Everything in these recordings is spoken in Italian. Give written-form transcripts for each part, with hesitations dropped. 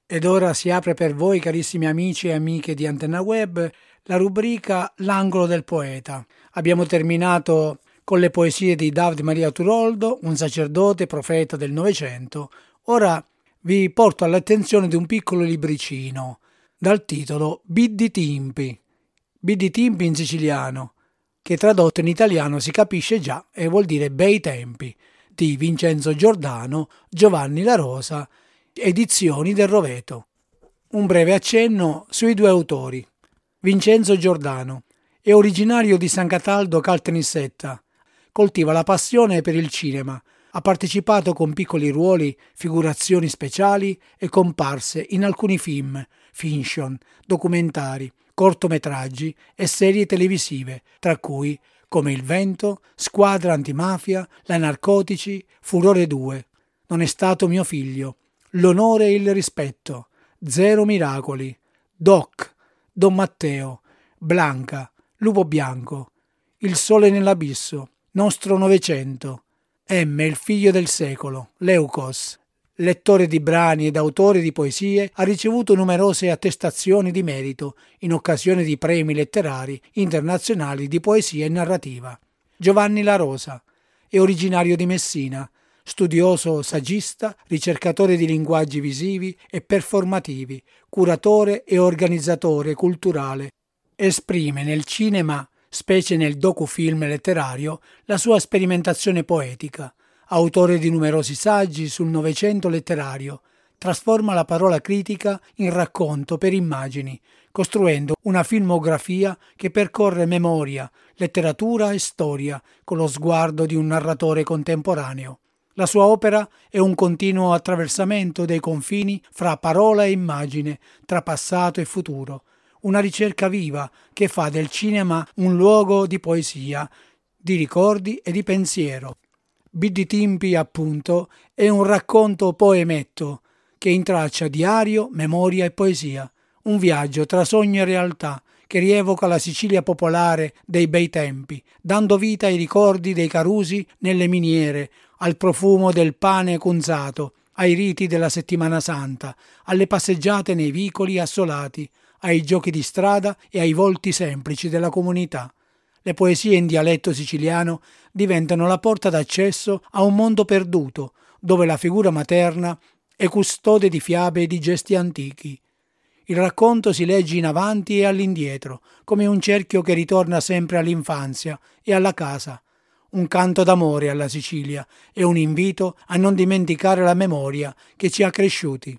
Ed ora si apre per voi, carissimi amici e amiche di Antenna Web, la rubrica L'angolo del poeta. Abbiamo terminato con le poesie di Davide Maria Turoldo, un sacerdote profeta del Novecento. Ora vi porto all'attenzione di un piccolo libricino dal titolo Biddi Timpi. Biddi Timpi in siciliano, che tradotto in italiano si capisce già e vuol dire bei tempi, di Vincenzo Giordano, Giovanni La Rosa, Edizioni del Roveto. Un breve accenno sui due autori. Vincenzo Giordano è originario di San Cataldo Caltanissetta, coltiva la passione per il cinema, ha partecipato con piccoli ruoli, figurazioni speciali e comparse in alcuni film, fiction, documentari, cortometraggi e serie televisive, tra cui Come il vento, Squadra antimafia, La narcotici, Furore 2, Non è stato mio figlio, L'onore e il rispetto, Zero miracoli, Doc, Don Matteo, Blanca, Lupo bianco, Il sole nell'abisso, Nostro Novecento, M, il figlio del secolo, Leucos. Lettore di brani ed autore di poesie, ha ricevuto numerose attestazioni di merito in occasione di premi letterari internazionali di poesia e narrativa. Giovanni La Rosa è originario di Messina, studioso saggista, ricercatore di linguaggi visivi e performativi, curatore e organizzatore culturale. Esprime nel cinema, specie nel docufilm letterario, la sua sperimentazione poetica. Autore di numerosi saggi sul Novecento letterario, trasforma la parola critica in racconto per immagini, costruendo una filmografia che percorre memoria, letteratura e storia con lo sguardo di un narratore contemporaneo. La sua opera è un continuo attraversamento dei confini fra parola e immagine, tra passato e futuro, una ricerca viva che fa del cinema un luogo di poesia, di ricordi e di pensiero. Biddi Timpi, appunto, è un racconto poemetto che intraccia diario, memoria e poesia, un viaggio tra sogno e realtà che rievoca la Sicilia popolare dei bei tempi, dando vita ai ricordi dei carusi nelle miniere, al profumo del pane cunzato, ai riti della Settimana Santa, alle passeggiate nei vicoli assolati, ai giochi di strada e ai volti semplici della comunità. Le poesie in dialetto siciliano diventano la porta d'accesso a un mondo perduto, dove la figura materna è custode di fiabe e di gesti antichi. Il racconto si legge in avanti e all'indietro, come un cerchio che ritorna sempre all'infanzia e alla casa. Un canto d'amore alla Sicilia e un invito a non dimenticare la memoria che ci ha cresciuti.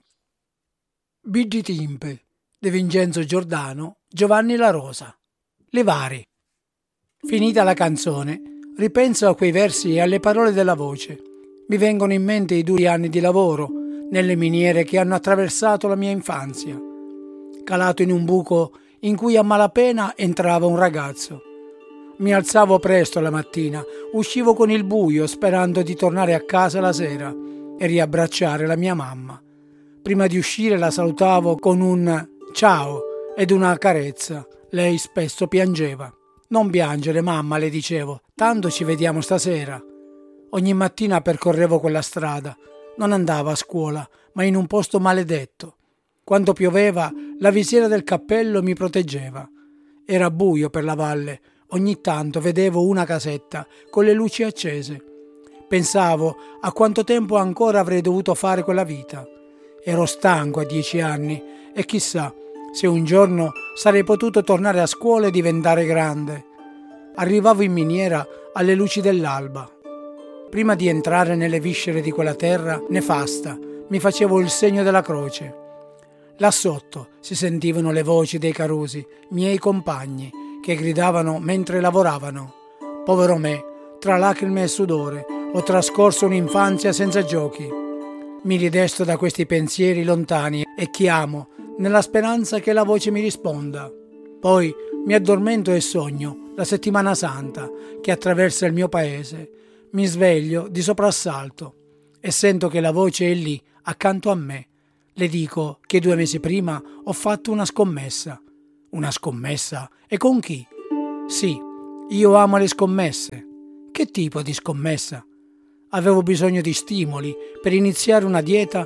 Biddi Timpe, De Vincenzo Giordano, Giovanni La Rosa. Le vari. Finita la canzone, ripenso a quei versi e alle parole della voce. Mi vengono in mente i duri anni di lavoro nelle miniere che hanno attraversato la mia infanzia. Calato in un buco in cui a malapena entrava un ragazzo. Mi alzavo presto la mattina, uscivo con il buio sperando di tornare a casa la sera e riabbracciare la mia mamma. Prima di uscire la salutavo con un ciao ed una carezza. Lei spesso piangeva. Non piangere, mamma, le dicevo, tanto ci vediamo stasera. Ogni mattina percorrevo quella strada. Non andavo a scuola, ma in un posto maledetto. Quando pioveva, la visiera del cappello mi proteggeva. Era buio per la valle. Ogni tanto vedevo una casetta con le luci accese. Pensavo a quanto tempo ancora avrei dovuto fare quella vita. Ero stanco a 10 anni e chissà se un giorno sarei potuto tornare a scuola e diventare grande. Arrivavo in miniera alle luci dell'alba. Prima di entrare nelle viscere di quella terra nefasta, mi facevo il segno della croce. Là sotto si sentivano le voci dei carusi, miei compagni, che gridavano mentre lavoravano. Povero me, tra lacrime e sudore, ho trascorso un'infanzia senza giochi. Mi ridesto da questi pensieri lontani e chiamo, nella speranza che la voce mi risponda. Poi mi addormento e sogno la Settimana Santa che attraversa il mio paese. Mi sveglio di soprassalto e sento che la voce è lì, accanto a me. Le dico che 2 mesi prima ho fatto una scommessa. Una scommessa? E con chi? Sì, io amo le scommesse. Che tipo di scommessa? Avevo bisogno di stimoli per iniziare una dieta